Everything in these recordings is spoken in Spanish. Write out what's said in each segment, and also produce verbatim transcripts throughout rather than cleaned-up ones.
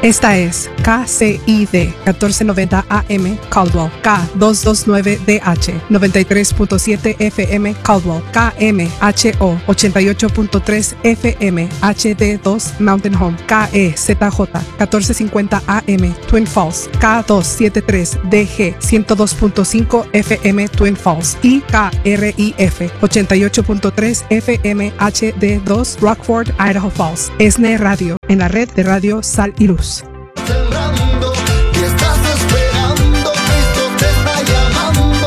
Esta es K C I D catorce noventa A M Caldwell, K doscientos veintinueve D H noventa y tres punto siete F M Caldwell, K M H O ochenta y ocho punto tres F M H D dos Mountain Home, K E Z J catorce cincuenta A M Twin Falls, K doscientos setenta y tres D G ciento dos punto cinco F M Twin Falls y K R I F ochenta y ocho punto tres F M H D dos Rockford, Idaho Falls. ESNE Radio, en la red de radio Sal y Luz. Cerrando, y estás esperando, Cristo te está llamando.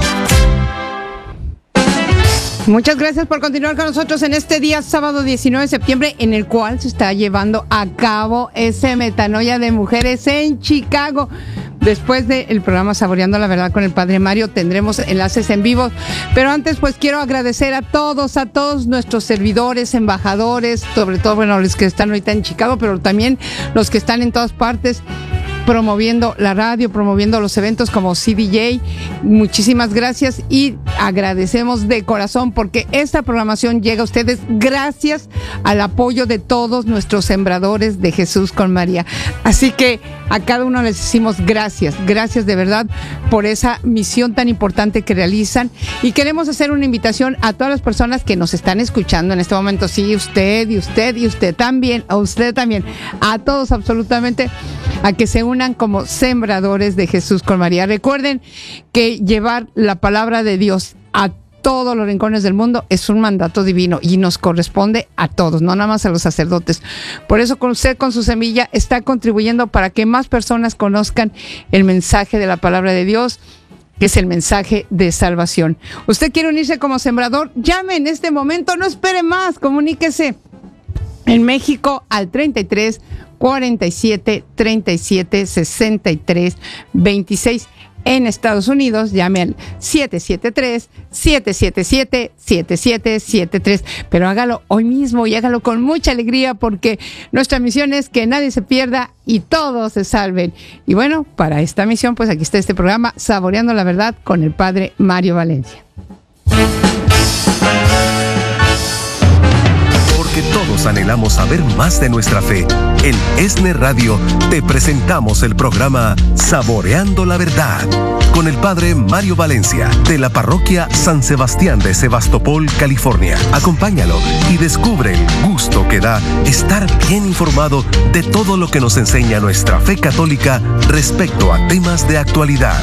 Muchas gracias por continuar con nosotros en este día, sábado diecinueve de septiembre, en el cual se está llevando a cabo ese Metanoia de Mujeres en Chicago. Después del programa Saboreando la Verdad con el Padre Mario, tendremos enlaces en vivo. Pero antes, pues quiero agradecer a todos, a todos nuestros servidores, embajadores, sobre todo, bueno, los que están ahorita en Chicago, pero también los que están en todas partes, promoviendo la radio, promoviendo los eventos como C D J. Muchísimas gracias y agradecemos de corazón porque esta programación llega a ustedes gracias al apoyo de todos nuestros sembradores de Jesús con María. Así que a cada uno les decimos gracias, gracias de verdad por esa misión tan importante que realizan, y queremos hacer una invitación a todas las personas que nos están escuchando en este momento. Sí, usted y usted y usted también, a usted también, a todos absolutamente, a que se unan como sembradores de Jesús con María. Recuerden que llevar la palabra de Dios a todos los rincones del mundo es un mandato divino y nos corresponde a todos, no nada más a los sacerdotes. Por eso con usted, con su semilla, está contribuyendo para que más personas conozcan el mensaje de la palabra de Dios, que es el mensaje de salvación. ¿Usted quiere unirse como sembrador? Llame en este momento, no espere más, comuníquese en México al treinta y tres, cuarenta y siete, treinta y siete, sesenta y tres, veintiséis. En Estados Unidos, llame al siete siete tres, siete siete siete, siete siete siete tres. Pero hágalo hoy mismo y hágalo con mucha alegría, porque nuestra misión es que nadie se pierda y todos se salven. Y bueno, para esta misión, pues aquí está este programa, Saboreando la Verdad con el Padre Mario Valencia. Que todos anhelamos saber más de nuestra fe. En ESNE Radio te presentamos el programa Saboreando la Verdad con el Padre Mario Valencia de la Parroquia San Sebastián de Sebastopol, California. Acompáñalo y descubre el gusto que da estar bien informado de todo lo que nos enseña nuestra fe católica respecto a temas de actualidad.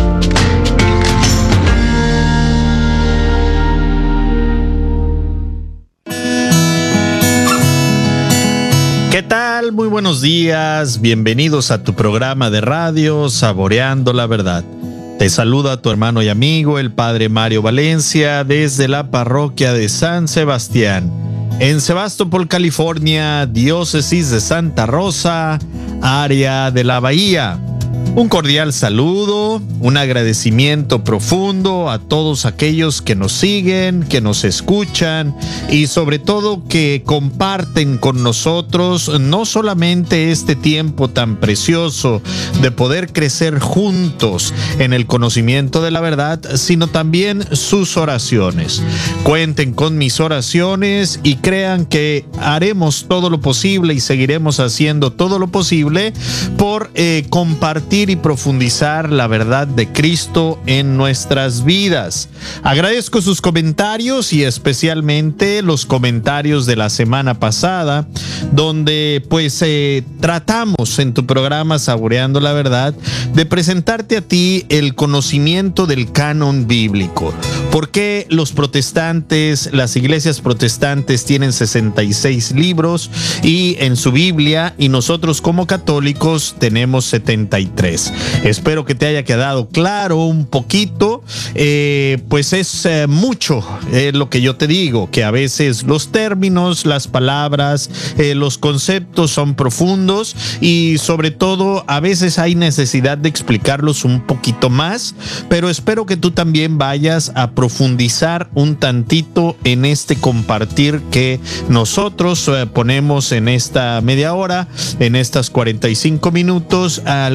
¿Qué tal? Muy buenos días, bienvenidos a tu programa de radio Saboreando la Verdad. Te saluda tu hermano y amigo, el Padre Mario Valencia, desde la parroquia de San Sebastián, en Sebastopol, California, diócesis de Santa Rosa, área de la Bahía. Un cordial saludo, un agradecimiento profundo a todos aquellos que nos siguen, que nos escuchan y sobre todo que comparten con nosotros no solamente este tiempo tan precioso de poder crecer juntos en el conocimiento de la verdad, sino también sus oraciones. Cuenten con mis oraciones y crean que haremos todo lo posible y seguiremos haciendo todo lo posible por eh, compartir y profundizar la verdad de Cristo en nuestras vidas. Agradezco sus comentarios y especialmente los comentarios de la semana pasada, donde pues eh, tratamos en tu programa Saboreando la Verdad de presentarte a ti el conocimiento del canon bíblico. ¿Por qué los protestantes, las iglesias protestantes tienen sesenta y seis libros y en su Biblia, y nosotros como católicos tenemos setenta y tres? Espero que te haya quedado claro un poquito, eh, pues es eh, mucho eh, lo que yo te digo, que a veces los términos, las palabras, eh, los conceptos son profundos y sobre todo a veces hay necesidad de explicarlos un poquito más, pero espero que tú también vayas a profundizar un tantito en este compartir que nosotros eh, ponemos en esta media hora, en estas cuarenta y cinco minutos, algunas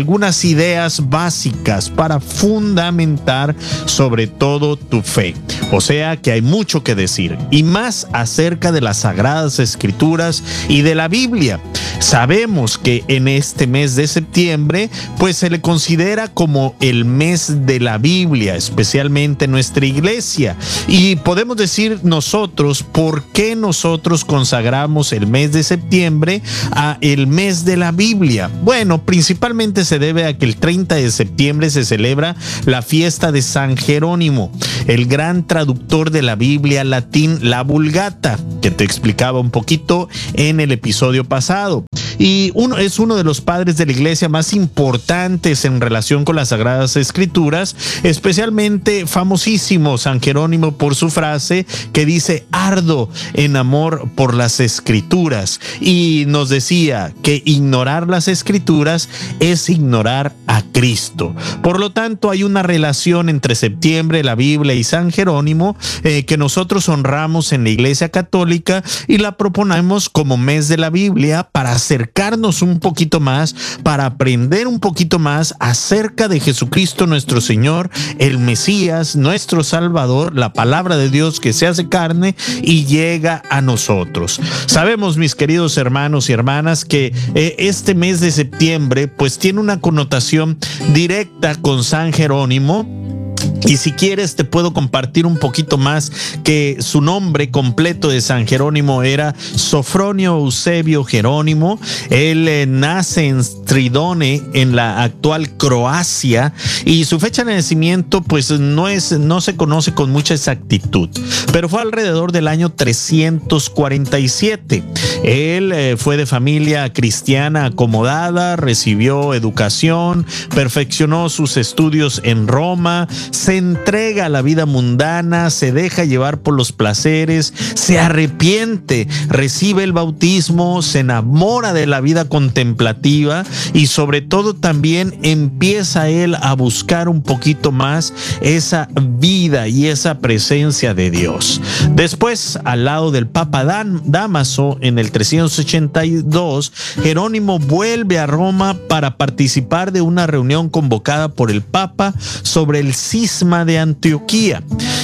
ideas básicas para fundamentar sobre todo tu fe. O sea que hay mucho que decir, y más acerca de las Sagradas Escrituras y de la Biblia. Sabemos que en este mes de septiembre pues se le considera como el mes de la Biblia, especialmente en nuestra iglesia, y podemos decir nosotros por qué nosotros consagramos el mes de septiembre a el mes de la Biblia. Bueno, principalmente se debe a que el treinta de septiembre se celebra la fiesta de San Jerónimo, el gran traductor de la Biblia latín, la Vulgata, que te explicaba un poquito en el episodio pasado. Y uno, es uno de los padres de la iglesia más importantes en relación con las Sagradas Escrituras, especialmente famosísimo San Jerónimo por su frase que dice: ardo en amor por las Escrituras. Y nos decía que ignorar las Escrituras es ignorar a Cristo. Por lo tanto, hay una relación entre septiembre, la Biblia y San Jerónimo eh, que nosotros honramos en la Iglesia Católica y la proponemos como mes de la Biblia para acercarnos un poquito más, para aprender un poquito más acerca de Jesucristo nuestro Señor, el Mesías, nuestro Salvador, la palabra de Dios que se hace carne y llega a nosotros. Sabemos, mis queridos hermanos y hermanas, que eh, este mes de septiembre pues tiene una connotación directa con San Jerónimo. Y si quieres te puedo compartir un poquito más que su nombre completo de San Jerónimo era Sofronio Eusebio Jerónimo. Él eh, nace en Stridone, en la actual Croacia, y su fecha de nacimiento pues no, es, no se conoce con mucha exactitud, pero fue alrededor del año trescientos cuarenta y siete. Él eh, fue de familia cristiana acomodada, recibió educación, perfeccionó sus estudios en Roma, se entrega a la vida mundana, se deja llevar por los placeres, se arrepiente, recibe el bautismo, se enamora de la vida contemplativa y sobre todo también empieza él a buscar un poquito más esa vida y esa presencia de Dios. Después, al lado del Papa Dámaso, en el trescientos ochenta y dos, Jerónimo vuelve a Roma para participar de una reunión convocada por el Papa sobre el cisma de Antioquía.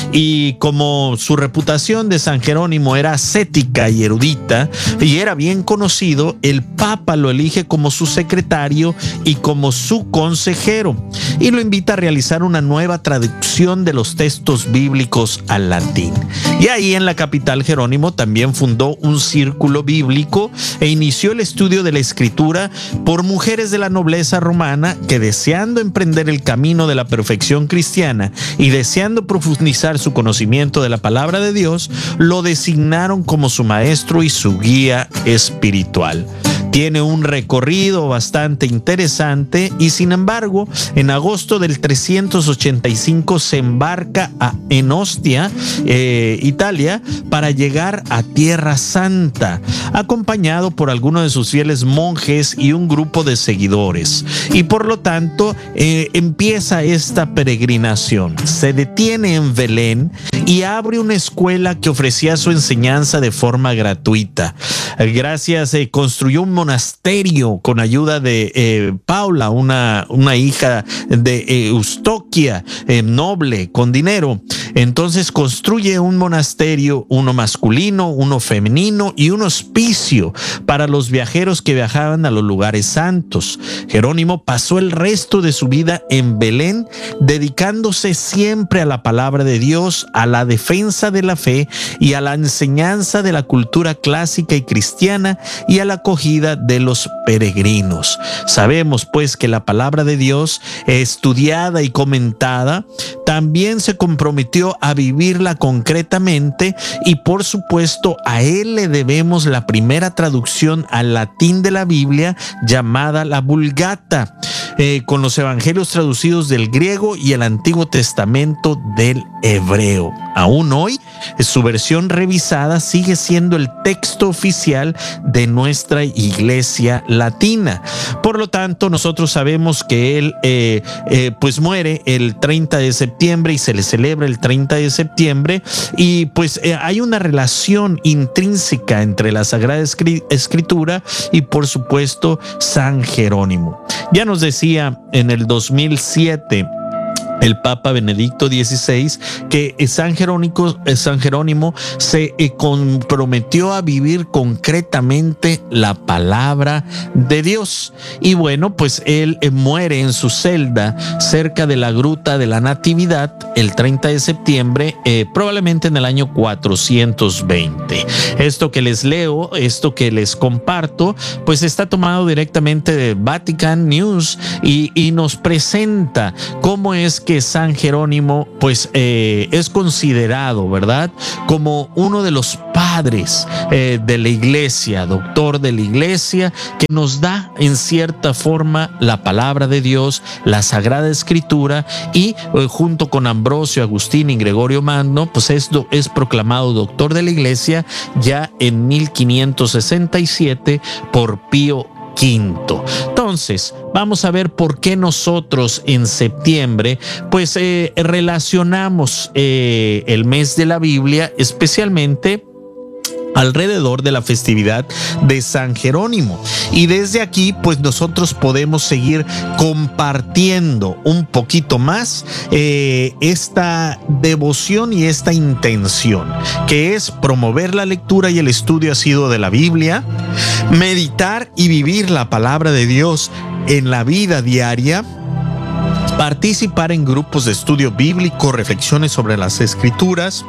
Y como su reputación de San Jerónimo era ascética y erudita y era bien conocido, el Papa lo elige como su secretario y como su consejero y lo invita a realizar una nueva traducción de los textos bíblicos al latín. Y ahí en la capital Jerónimo también fundó un círculo bíblico e inició el estudio de la escritura por mujeres de la nobleza romana que, deseando emprender el camino de la perfección cristiana y deseando profundizar su conocimiento de la palabra de Dios, lo designaron como su maestro y su guía espiritual. Tiene un recorrido bastante interesante y sin embargo en agosto del trescientos ochenta y cinco se embarca a, en Ostia, eh, Italia, para llegar a Tierra Santa, acompañado por algunos de sus fieles monjes y un grupo de seguidores. Y por lo tanto eh, empieza esta peregrinación. Se detiene en Belén y abre una escuela que ofrecía su enseñanza de forma gratuita. Gracias, eh, construyó un monasterio con ayuda de eh, Paula, una, una hija de eh, Eustoquia, eh, noble, con dinero. Entonces construye un monasterio, uno masculino, uno femenino y un hospicio para los viajeros que viajaban a los lugares santos. Jerónimo pasó el resto de su vida en Belén, dedicándose siempre a la palabra de Dios, a la defensa de la fe y a la enseñanza de la cultura clásica y cristiana y a la acogida de los peregrinos. Sabemos pues que la palabra de Dios, estudiada y comentada, también se comprometió a vivirla concretamente y por supuesto a él le debemos la primera traducción al latín de la Biblia llamada la Vulgata, eh, con los evangelios traducidos del griego y el Antiguo Testamento del hebreo. Aún hoy, su versión revisada sigue siendo el texto oficial de nuestra iglesia latina. Por lo tanto, nosotros sabemos que él eh, eh, pues muere el treinta de septiembre y se le celebra el treinta de septiembre y pues eh, hay una relación intrínseca entre la Sagrada Escritura y por supuesto San Jerónimo. Ya nos decía en el dos mil siete el Papa Benedicto dieciséis que San Jerónimo, San Jerónimo se comprometió a vivir concretamente la palabra de Dios. Y bueno, pues él muere en su celda cerca de la Gruta de la Natividad el treinta de septiembre, eh, probablemente en el año cuatrocientos veinte. Esto que les leo, esto que les comparto, pues está tomado directamente de Vatican News y, y nos presenta cómo es que San Jerónimo pues eh, es considerado, ¿verdad?, como uno de los padres eh, de la iglesia, doctor de la iglesia, que nos da en cierta forma la palabra de Dios, la Sagrada Escritura, y eh, junto con Ambrosio, Agustín y Gregorio Magno, pues esto es proclamado doctor de la iglesia ya en mil quinientos sesenta y siete por Pío Quinto. Entonces, vamos a ver por qué nosotros en septiembre pues eh, relacionamos eh, el mes de la Biblia, especialmente alrededor de la festividad de San Jerónimo. Y desde aquí pues nosotros podemos seguir compartiendo un poquito más eh, esta devoción y esta intención, que es promover la lectura y el estudio asiduo de la Biblia, meditar y vivir la palabra de Dios en la vida diaria, participar en grupos de estudio bíblico, reflexiones sobre las Escrituras,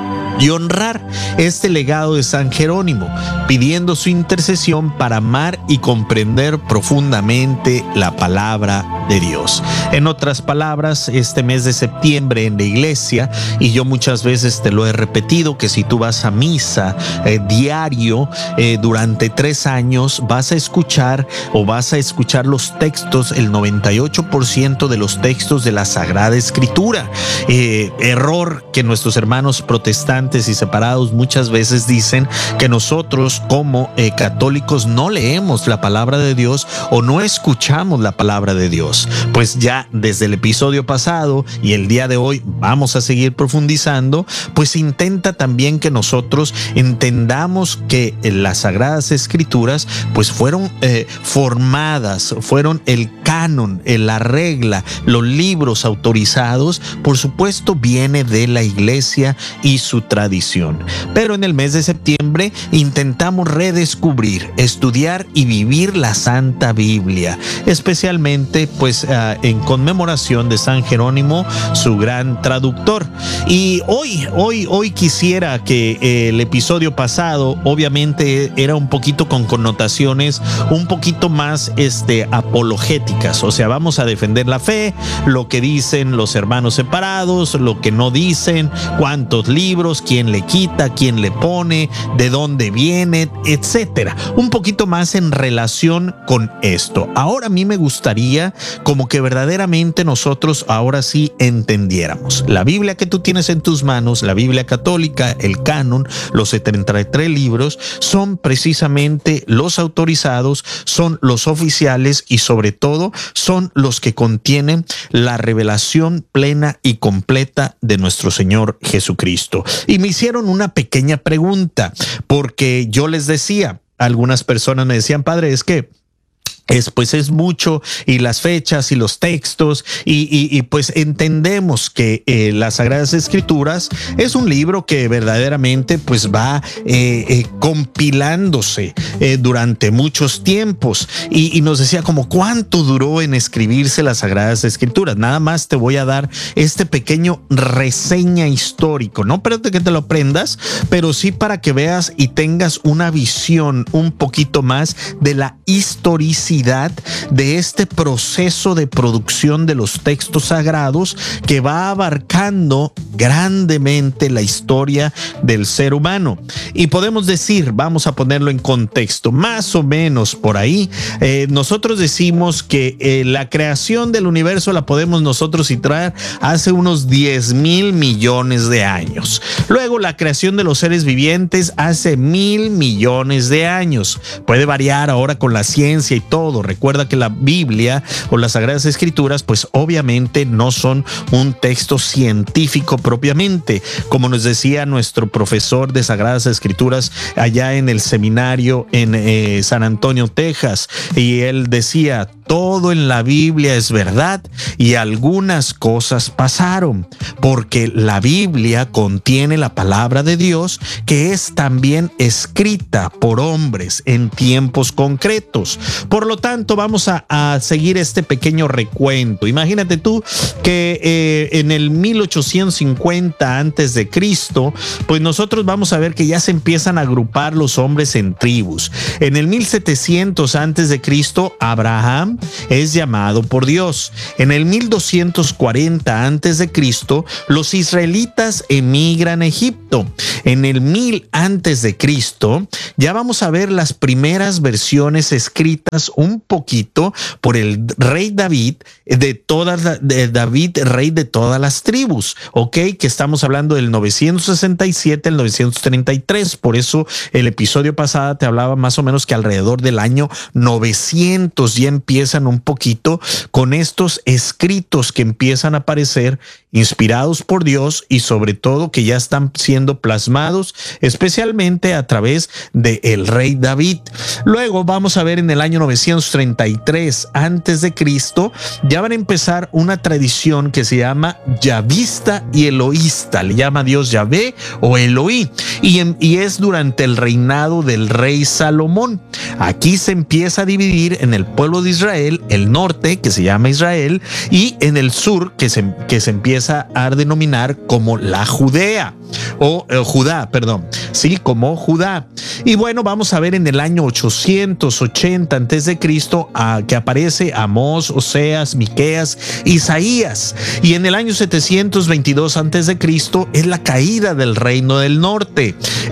y honrar este legado de San Jerónimo, pidiendo su intercesión para amar y comprender profundamente la palabra de Dios. En otras palabras, este mes de septiembre en la iglesia, y yo muchas veces te lo he repetido, que si tú vas a misa eh, diario eh, durante tres años, vas a escuchar o vas a escuchar los textos, el noventa y ocho por ciento de los textos de la Sagrada Escritura. Eh, error que nuestros hermanos protestantes y separados muchas veces dicen que nosotros como eh, católicos no leemos la palabra de Dios o no escuchamos la palabra de Dios. Pues ya desde el episodio pasado y el día de hoy vamos a seguir profundizando, pues intenta también que nosotros entendamos que las Sagradas Escrituras pues fueron eh, formadas, fueron el canon, la regla, los libros autorizados, por supuesto viene de la iglesia y su tradición. Pero en el mes de septiembre intentamos redescubrir, estudiar y vivir la Santa Biblia, especialmente pues uh, en conmemoración de San Jerónimo, su gran traductor. Y hoy, hoy, hoy quisiera que eh, el episodio pasado obviamente era un poquito con connotaciones un poquito más este, apologéticas, o sea, vamos a defender la fe, lo que dicen los hermanos separados, lo que no dicen, cuántos libros, quién le quita, quién le pone, de dónde viene, etcétera. Un poquito más en relación con esto. Ahora a mí me gustaría como que verdaderamente nosotros ahora sí entendiéramos. La Biblia que tú tienes en tus manos, la Biblia católica, el canon, los setenta y tres libros, son precisamente los autorizados, son los oficiales y sobre todo son los que contienen la revelación plena y completa de nuestro Señor Jesucristo. Y me hicieron una pequeña pregunta, porque yo les decía, algunas personas me decían, padre, es que Es, pues es mucho, y las fechas y los textos, y, y, y pues entendemos que eh, las Sagradas Escrituras es un libro que verdaderamente pues va eh, eh, compilándose eh, durante muchos tiempos, y, y nos decía como cuánto duró en escribirse las Sagradas Escrituras. Nada más te voy a dar este pequeño reseña histórico, no para que te lo aprendas, pero sí para que veas y tengas una visión un poquito más de la historicidad de este proceso de producción de los textos sagrados que va abarcando grandemente la historia del ser humano. Y podemos decir, vamos a ponerlo en contexto, más o menos por ahí, eh, nosotros decimos que eh, la creación del universo la podemos nosotros situar hace unos diez mil millones de años. Luego la creación de los seres vivientes hace mil millones de años. Puede variar ahora con la ciencia y todo. Recuerda que la Biblia o las Sagradas Escrituras pues obviamente no son un texto científico propiamente, como nos decía nuestro profesor de Sagradas Escrituras allá en el seminario en eh, San Antonio, Texas, y él decía, todo en la Biblia es verdad y algunas cosas pasaron, porque la Biblia contiene la palabra de Dios que es también escrita por hombres en tiempos concretos. Por lo tanto, vamos a, a seguir este pequeño recuento. Imagínate tú que eh, en el mil ochocientos cincuenta antes de Cristo, pues nosotros vamos a ver que ya se empiezan a agrupar los hombres en tribus. En el mil setecientos antes de Cristo, Abraham es llamado por Dios. En el mil doscientos cuarenta antes de Cristo, los israelitas emigran a Egipto. En el mil antes de Cristo, ya vamos a ver las primeras versiones escritas un poquito por el rey David, de todas, de David, rey de todas las tribus, ok, que estamos hablando del novecientos sesenta y siete al novecientos treinta y tres. Por eso el episodio pasado te hablaba más o menos que alrededor del año novecientos ya empiezan un poquito con estos escritos que empiezan a aparecer inspirados por Dios y sobre todo que ya están siendo plasmados especialmente a través de el rey David. Luego vamos a ver en el año novecientos treinta y tres antes de Cristo, ya van a empezar una tradición que se llama yavista y eloísta, le llama Dios Yahvé o Eloí, y, en, y es durante el reinado del rey Salomón. Aquí se empieza a dividir en el pueblo de Israel, el norte que se llama Israel y en el sur que se, que se empieza a denominar como la Judea o eh, Judá, perdón, sí, como Judá. Y bueno, vamos a ver en el año ochocientos ochenta antes de Cristo a, que aparece Amós, Oseas, Miqueas, Isaías, y en el año setecientos veintidós antes de Cristo es la caída del reino del norte.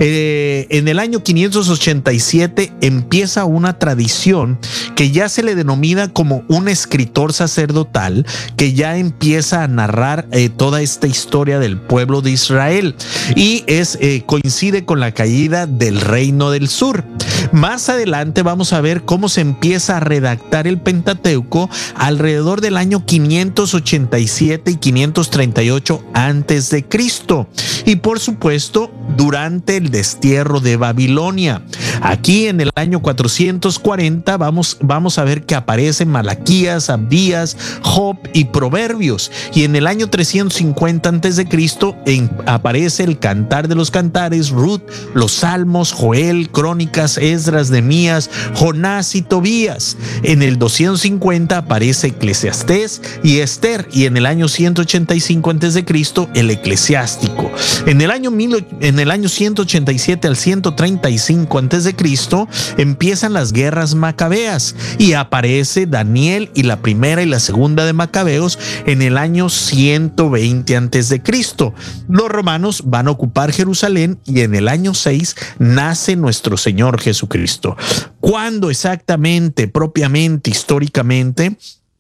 Eh, en el año quinientos ochenta y siete empieza una tradición que ya se le denomina como un escritor sacerdotal que ya empieza a narrar eh, toda esta historia del pueblo de Israel y es eh, coincide con la caída del reino del sur. Más adelante vamos a ver cómo se empieza a redactar el Pentateuco alrededor del año quinientos ochenta y siete y quinientos treinta y ocho antes de Cristo y por supuesto durante el destierro de Babilonia. Aquí en el año cuatrocientos cuarenta vamos, vamos a ver que aparecen Malaquías, Abdías, Job y Proverbios, y en el año trescientos cincuenta antes de Cristo en, aparece el Cantar de los Cantares, Ruth, los Salmos, Joel, Crónicas, Esdras, Nehemías, Jonás y Tobías. En el doscientos cincuenta aparece Eclesiastés y Esther, y en el año ciento ochenta y cinco antes de Cristo el Eclesiástico. En el año mil, en el año ciento ochenta y siete al ciento treinta y cinco antes de Cristo empiezan las guerras macabeas y aparece Daniel y la primera y la segunda de Macabeos en el año ciento veinte antes de Cristo. Los romanos van a ocupar Jerusalén y en el año seis nace nuestro Señor Jesucristo. ¿Cuándo exactamente, propiamente, históricamente?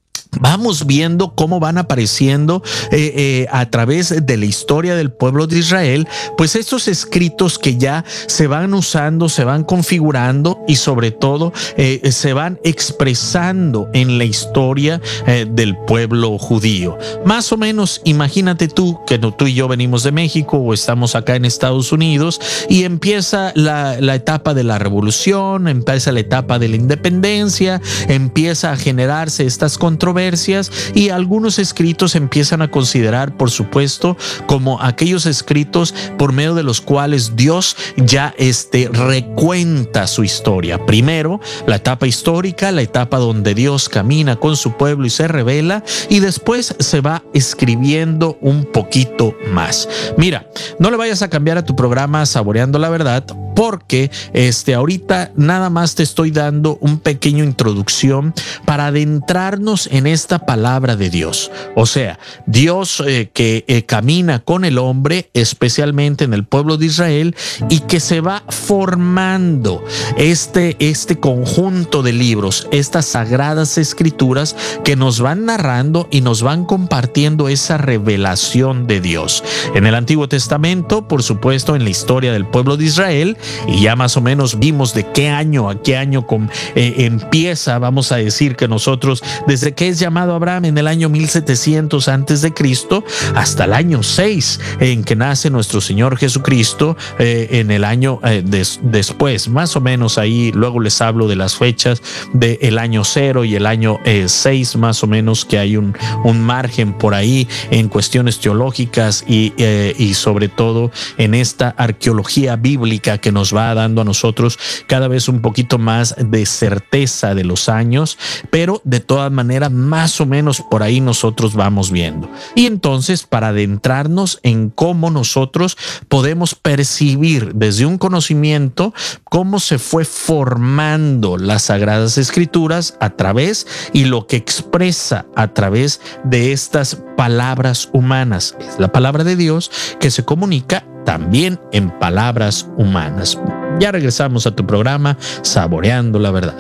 Vamos viendo cómo van apareciendo eh, eh, a través de la historia del pueblo de Israel, pues estos escritos que ya se van usando, se van configurando y sobre todo eh, se van expresando en la historia eh, del pueblo judío. Más o menos, imagínate tú que tú y yo venimos de México o estamos acá en Estados Unidos y empieza la, la etapa de la revolución, empieza la etapa de la independencia, empieza a generarse estas controversias y algunos escritos empiezan a considerar, por supuesto, como aquellos escritos por medio de los cuales Dios ya este, recuenta su historia. Primero, la etapa histórica, la etapa donde Dios camina con su pueblo y se revela, y después se va escribiendo un poquito más. Mira, no le vayas a cambiar a tu programa Saboreando la Verdad, porque este, ahorita nada más te estoy dando un pequeño introducción para adentrarnos en esta palabra de Dios. O sea, Dios eh, que eh, camina con el hombre, especialmente en el pueblo de Israel, y que se va formando este, este conjunto de libros, estas sagradas escrituras que nos van narrando y nos van compartiendo esa revelación de Dios. En el Antiguo Testamento, por supuesto, en la historia del pueblo de Israel, y ya más o menos vimos de qué año a qué año con, eh, empieza, vamos a decir que nosotros, desde que es llamado Abraham en el año mil setecientos antes de Cristo hasta el año seis en que nace nuestro Señor Jesucristo, eh, en el año eh, des, después, más o menos ahí, luego les hablo de las fechas del año cero y el año eh, seis, más o menos, que hay un, un margen por ahí en cuestiones teológicas y, eh, y sobre todo en esta arqueología bíblica que nos va dando a nosotros cada vez un poquito más de certeza de los años, pero de todas maneras más o menos por ahí nosotros vamos viendo. Y entonces, para adentrarnos en cómo nosotros podemos percibir desde un conocimiento cómo se fue formando las Sagradas Escrituras a través y lo que expresa a través de estas palabras humanas. Es la palabra de Dios que se comunica también en palabras humanas. Ya regresamos a tu programa Saboreando la Verdad.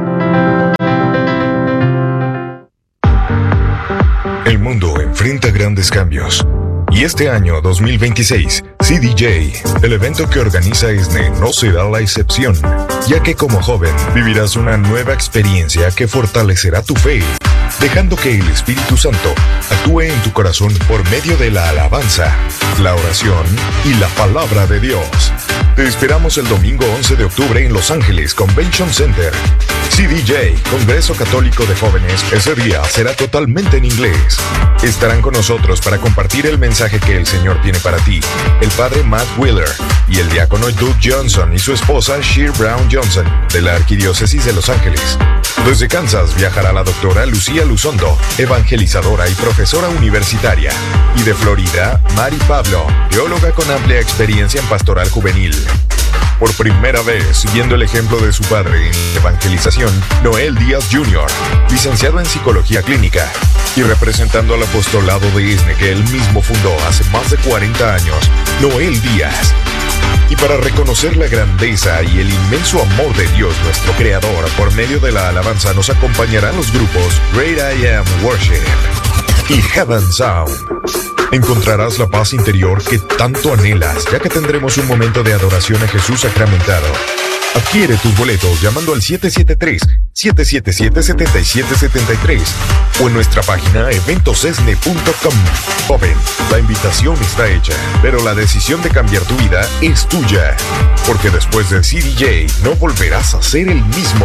El mundo enfrenta grandes cambios. Y este año dos mil veintiséis, C D J, el evento que organiza E S N E, no será la excepción, ya que como joven vivirás una nueva experiencia que fortalecerá tu fe, dejando que el Espíritu Santo actúe en tu corazón por medio de la alabanza, la oración y la palabra de Dios. Te esperamos el domingo once de octubre en Los Ángeles Convention Center. C D J, Congreso Católico de Jóvenes, ese día será totalmente en inglés. Estarán con nosotros para compartir el mensaje que el Señor tiene para ti, el padre Matt Wheeler y el diácono Doug Johnson y su esposa Sheer Brown Johnson, de la Arquidiócesis de Los Ángeles. Desde Kansas viajará la doctora Lucía Luzondo, evangelizadora y profesora universitaria. Y de Florida, Mari Pablo, teóloga con amplia experiencia en pastoral juvenil. Por primera vez, siguiendo el ejemplo de su padre en evangelización, Noel Díaz junior, licenciado en Psicología Clínica, y representando al apostolado de E S N E que él mismo fundó hace más de cuarenta años, Noel Díaz. Y para reconocer la grandeza y el inmenso amor de Dios nuestro Creador, por medio de la alabanza nos acompañarán los grupos Great I Am Worship y Heaven Sound. Encontrarás la paz interior que tanto anhelas, ya que tendremos un momento de adoración a Jesús sacramentado. Adquiere tus boletos llamando al siete siete tres, siete siete siete, siete siete siete tres o en nuestra página eventos esne punto com. Joven, la invitación está hecha, pero la decisión de cambiar tu vida es tuya, porque después del C D J no volverás a ser el mismo.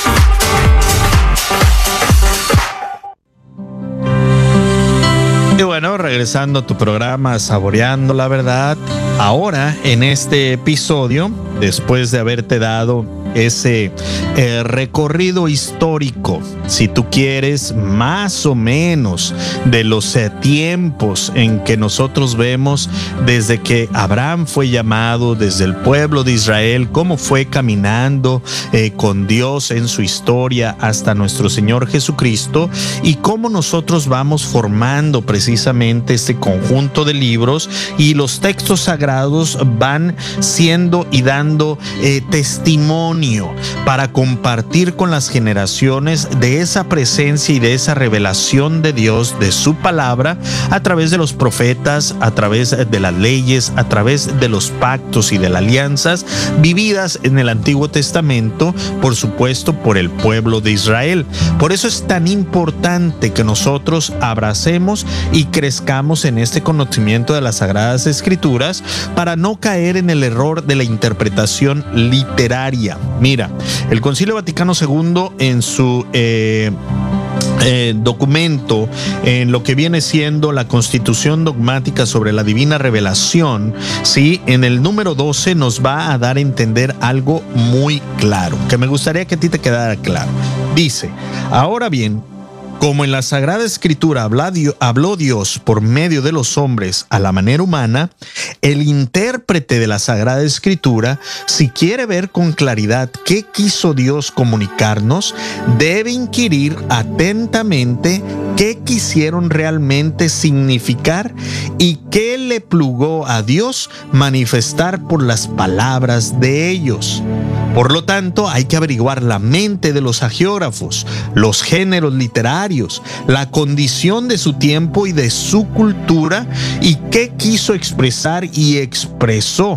Y bueno, regresando a tu programa Saboreando la Verdad, ahora en este episodio, después de haberte dado ese eh, recorrido histórico, si tú quieres, más o menos de los eh, tiempos en que nosotros vemos desde que Abraham fue llamado, desde el pueblo de Israel, cómo fue caminando eh, con Dios en su historia hasta nuestro Señor Jesucristo, y cómo nosotros vamos formando precisamente este conjunto de libros, y los textos sagrados van siendo y dando eh, testimonio para compartir con las generaciones de esa presencia y de esa revelación de Dios, de su palabra, a través de los profetas, a través de las leyes, a través de los pactos y de las alianzas vividas en el Antiguo Testamento, por supuesto, por el pueblo de Israel. Por eso es tan importante que nosotros abracemos y crezcamos en este conocimiento de las Sagradas Escrituras, para no caer en el error de la interpretación literaria. Mira, el Concilio Vaticano segundo en su eh, eh, documento, en lo que viene siendo la Constitución Dogmática sobre la Divina Revelación, ¿sí? En el número doce nos va a dar a entender algo muy claro, que me gustaría que a ti te quedara claro. Dice, ahora bien, como en la Sagrada Escritura habló Dios por medio de los hombres a la manera humana, el intérprete de la Sagrada Escritura, si quiere ver con claridad qué quiso Dios comunicarnos, debe inquirir atentamente qué quisieron realmente significar y qué le plugó a Dios manifestar por las palabras de ellos. Por lo tanto, hay que averiguar la mente de los hagiógrafos, los géneros literarios, la condición de su tiempo y de su cultura, y qué quiso expresar y expresó.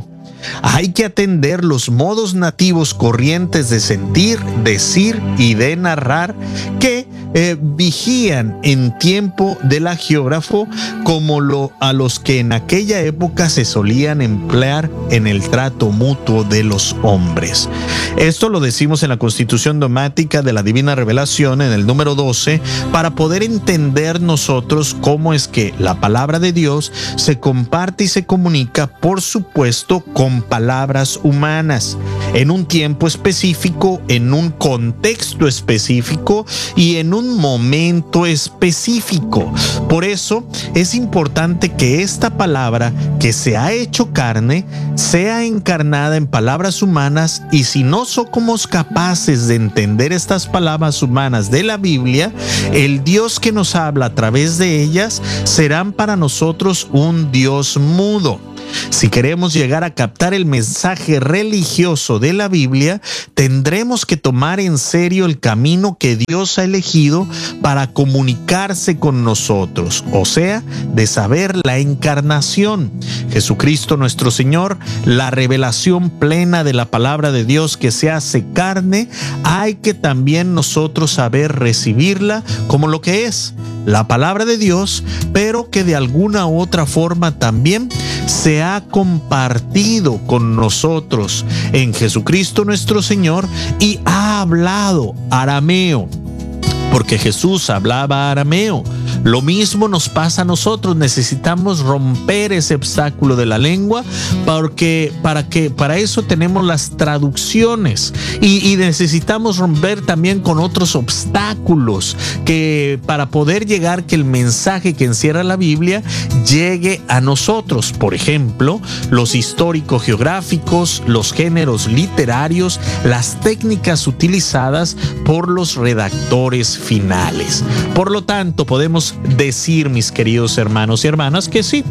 Hay que atender los modos nativos corrientes de sentir, decir y de narrar que eh, vigían en tiempo del agiógrafo, como lo, a los que en aquella época se solían emplear en el trato mutuo de los hombres. Esto lo decimos en la Constitución Dogmática de la Divina Revelación, en el número doce, para poder entender nosotros cómo es que la palabra de Dios se comparte y se comunica, por supuesto, con palabras humanas, en un tiempo específico, en un contexto específico y en un momento específico. Por eso es importante que esta palabra que se ha hecho carne sea encarnada en palabras humanas, y si no somos capaces de entender estas palabras humanas de la Biblia, el Dios que nos habla a través de ellas serán para nosotros un Dios mudo. Si queremos llegar a captar el mensaje religioso de la Biblia, tendremos que tomar en serio el camino que Dios ha elegido para comunicarse con nosotros, o sea, de saber la encarnación. Jesucristo nuestro Señor, la revelación plena de la palabra de Dios que se hace carne, hay que también nosotros saber recibirla como lo que es, la palabra de Dios, pero que de alguna u otra forma también se ha compartido con nosotros en Jesucristo nuestro Señor, y ha hablado arameo, porque Jesús hablaba arameo. Lo mismo nos pasa a nosotros. Necesitamos romper ese obstáculo de la lengua, porque para que para eso tenemos las traducciones, y, y necesitamos romper también con otros obstáculos que para poder llegar que el mensaje que encierra la Biblia llegue a nosotros. Por ejemplo, los histórico-geográficos, los géneros literarios, las técnicas utilizadas por los redactores finales. Por lo tanto, podemos decir, mis queridos hermanos y hermanas, que sí,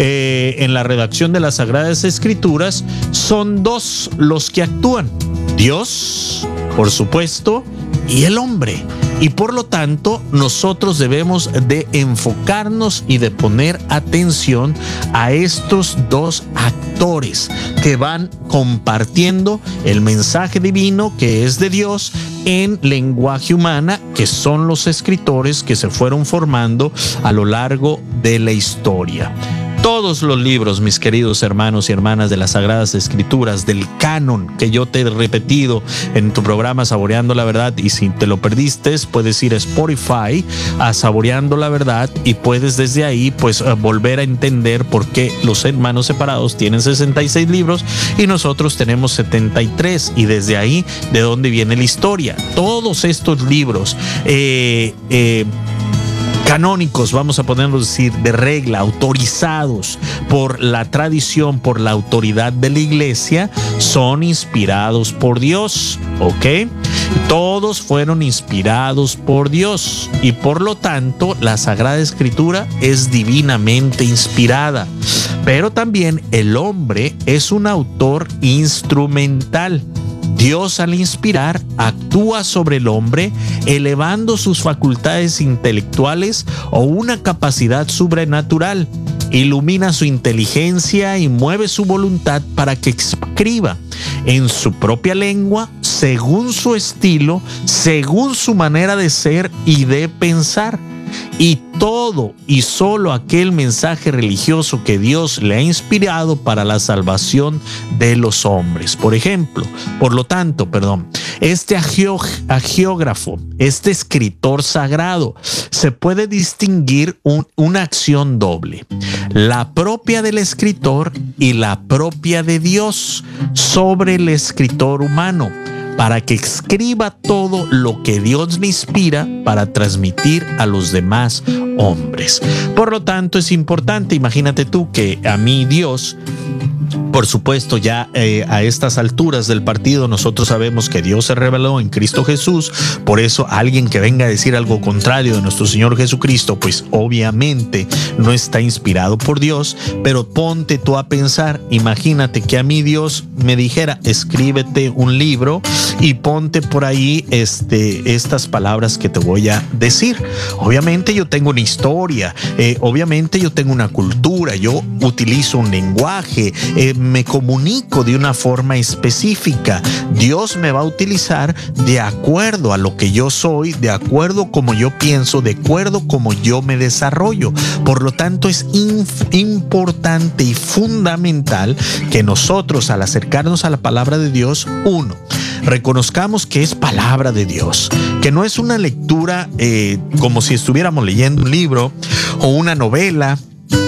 eh, en la redacción de las Sagradas Escrituras son dos los que actúan: Dios, por supuesto, y el hombre. Y por lo tanto, nosotros debemos de enfocarnos y de poner atención a estos dos actores que van compartiendo el mensaje divino que es de Dios en lenguaje humana, que son los escritores que se fueron formando a lo largo de la historia. Todos los libros, mis queridos hermanos y hermanas, de las Sagradas Escrituras, del canon que yo te he repetido en tu programa Saboreando la Verdad, y si te lo perdiste, puedes ir a Spotify a Saboreando la Verdad, y puedes desde ahí pues volver a entender por qué los hermanos separados tienen sesenta y seis libros y nosotros tenemos setenta y tres, y desde ahí de dónde viene la historia. Todos estos libros eh, eh, canónicos, vamos a poderlo decir, de regla, autorizados por la tradición, por la autoridad de la iglesia, son inspirados por Dios, ¿ok? Todos fueron inspirados por Dios, y por lo tanto la Sagrada Escritura es divinamente inspirada. Pero también el hombre es un autor instrumental. Dios, al inspirar, actúa sobre el hombre, elevando sus facultades intelectuales o una capacidad sobrenatural. Ilumina su inteligencia y mueve su voluntad para que escriba en su propia lengua, según su estilo, según su manera de ser y de pensar. Y todo y solo aquel mensaje religioso que Dios le ha inspirado para la salvación de los hombres. Por ejemplo, por lo tanto, perdón, este agiógrafo, este escritor sagrado, se puede distinguir un, una acción doble: la propia del escritor y la propia de Dios sobre el escritor humano, para que escriba todo lo que Dios le inspira para transmitir a los demás hombres. Por lo tanto, es importante, imagínate tú que a mí Dios, por supuesto, ya eh, a estas alturas del partido nosotros sabemos que Dios se reveló en Cristo Jesús. Por eso alguien que venga a decir algo contrario de nuestro Señor Jesucristo, pues obviamente no está inspirado por Dios. Pero ponte tú a pensar, imagínate que a mí Dios me dijera: escríbete un libro y ponte por ahí este, estas palabras que te voy a decir. Obviamente yo tengo una historia, eh, obviamente yo tengo una cultura, yo utilizo un lenguaje, eh, me comunico de una forma específica. Dios me va a utilizar de acuerdo a lo que yo soy, de acuerdo como yo pienso, de acuerdo como yo me desarrollo. Por lo tanto, es importante y fundamental que nosotros, al acercarnos a la palabra de Dios, uno, reconozcamos que es palabra de Dios, que no es una lectura eh, como si estuviéramos leyendo un libro o una novela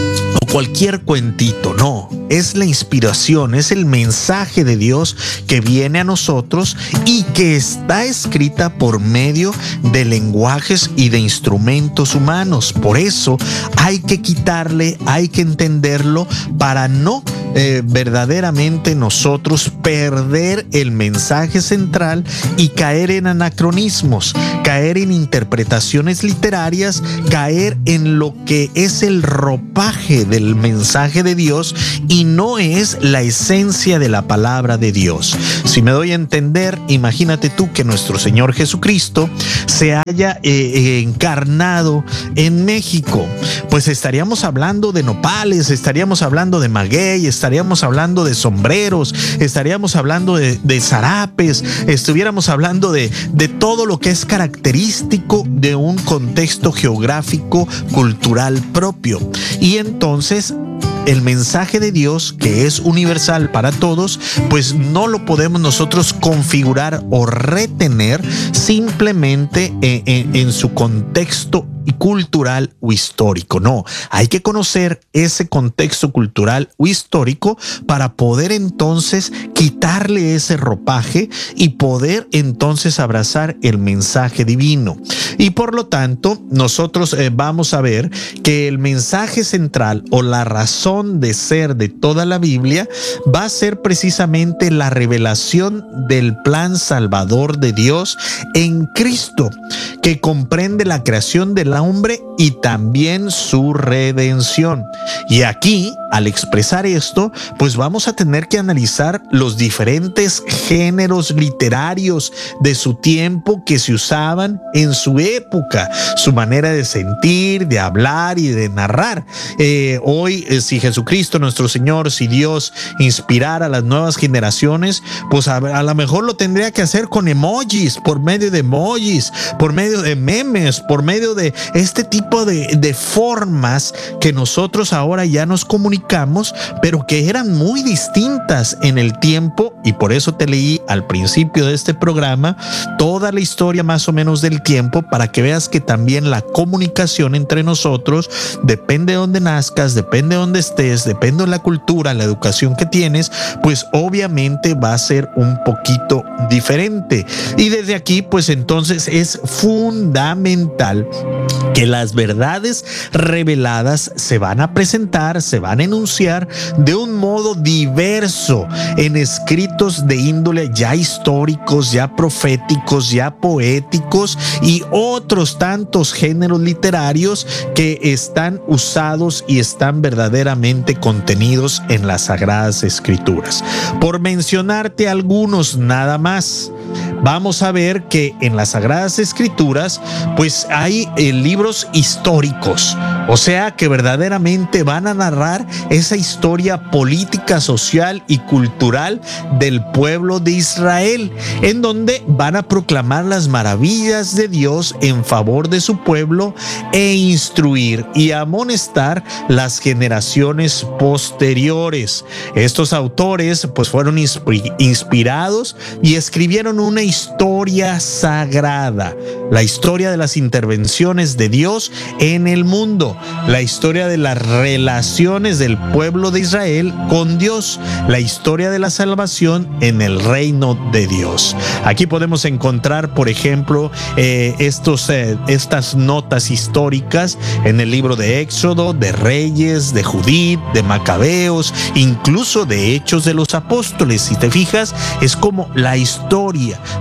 o cualquier cuentito, no. Es la inspiración, es el mensaje de Dios que viene a nosotros y que está escrita por medio de lenguajes y de instrumentos humanos. Por eso hay que quitarle, hay que entenderlo para no eh, verdaderamente nosotros perder el mensaje central y caer en anacronismos, caer en interpretaciones literarias, caer en lo que es el ropaje del mensaje de Dios y no es la esencia de la palabra de Dios. Si me doy a entender, imagínate tú que nuestro Señor Jesucristo se haya eh, eh, encarnado en México, pues estaríamos hablando de nopales, estaríamos hablando de maguey, estaríamos hablando de sombreros, estaríamos hablando de, de zarapes, estuviéramos hablando de, de todo lo que es característico de un contexto geográfico, cultural propio. Y entonces el mensaje de Dios, que es universal para todos, pues no lo podemos nosotros configurar o retener simplemente en, en, en su contexto cultural o histórico. No, hay que conocer ese contexto cultural o histórico para poder entonces quitarle ese ropaje y poder entonces abrazar el mensaje divino. Y por lo tanto, nosotros eh, vamos a ver que el mensaje central o la razón de ser de toda la Biblia va a ser precisamente la revelación del plan salvador de Dios en Cristo, que comprende la creación del hombre y también su redención. Y aquí, al expresar esto, pues vamos a tener que analizar los diferentes géneros literarios de su tiempo que se usaban en su época, su manera de sentir, de hablar y de narrar. Eh, hoy, eh, si Jesucristo, nuestro Señor, si Dios inspirara a las nuevas generaciones, pues a, a lo mejor lo tendría que hacer con emojis, por medio de emojis, por medio de memes, por medio de este tipo de, de formas que nosotros ahora ya nos comunicamos, pero que eran muy distintas en el tiempo. Y por eso te leí al principio de este programa toda la historia más o menos del tiempo, para que veas que también la comunicación entre nosotros depende de dónde nazcas, depende de dónde estés, depende de la cultura, la educación que tienes, pues obviamente va a ser un poquito diferente. Y desde aquí, pues entonces es fundamental que las verdades reveladas se van a presentar, se van a enunciar de un modo diverso en escritos de índole ya históricos, ya proféticos, ya poéticos y otros tantos géneros literarios que están usados y están verdaderamente contenidos en las Sagradas Escrituras. Por mencionarte algunos nada más, vamos a ver que en las Sagradas Escrituras pues hay eh, libros históricos, o sea que verdaderamente van a narrar esa historia política, social y cultural del pueblo de Israel, en donde van a proclamar las maravillas de Dios en favor de su pueblo e instruir y amonestar las generaciones posteriores. Estos autores pues fueron inspirados y escribieron una historia sagrada, la historia de las intervenciones de Dios en el mundo, la historia de las relaciones del pueblo de Israel con Dios, la historia de la salvación en el reino de Dios. Aquí podemos encontrar, por ejemplo, eh, estos, eh, estas notas históricas en el libro de Éxodo, de Reyes, de Judith, de Macabeos, incluso de Hechos de los Apóstoles. Si te fijas, es como la historia de cómo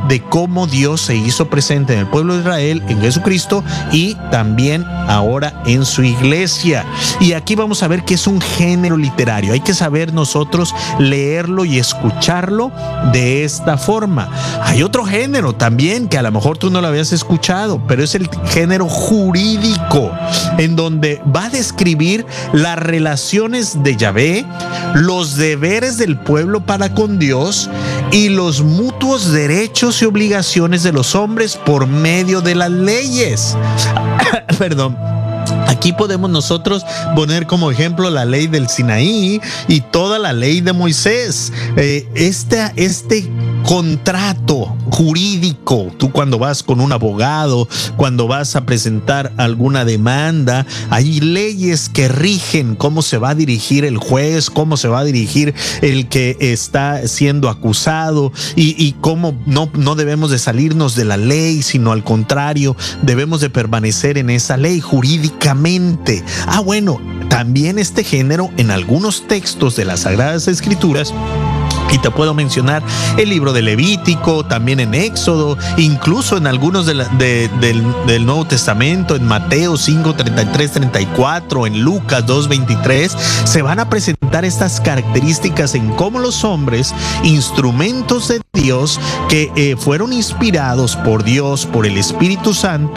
cómo Dios se hizo presente en el pueblo de Israel, en Jesucristo y también ahora en su iglesia. Y aquí vamos a ver que es un género literario. Hay que saber nosotros leerlo y escucharlo de esta forma. Hay otro género también que a lo mejor tú no lo habías escuchado, pero es el género jurídico, en donde va a describir las relaciones de Yahvé, los deberes del pueblo para con Dios y los mutuos derechos y obligaciones de los hombres por medio de las leyes. Perdón. Aquí podemos nosotros poner como ejemplo la ley del Sinaí y toda la ley de Moisés. Eh, este, este contrato jurídico, tú cuando vas con un abogado, cuando vas a presentar alguna demanda, hay leyes que rigen cómo se va a dirigir el juez, cómo se va a dirigir el que está siendo acusado y, y cómo no, no debemos de salirnos de la ley, sino al contrario, debemos de permanecer en esa ley jurídicamente. Ah, bueno, también este género en algunos textos de las Sagradas Escrituras. Y te puedo mencionar el libro de Levítico, también en Éxodo, incluso en algunos de la, de, del, del Nuevo Testamento, en Mateo cinco, treinta y tres, treinta y cuatro, en Lucas dos, veintitrés, se van a presentar estas características en cómo los hombres, instrumentos de Dios que eh, fueron inspirados por Dios, por el Espíritu Santo,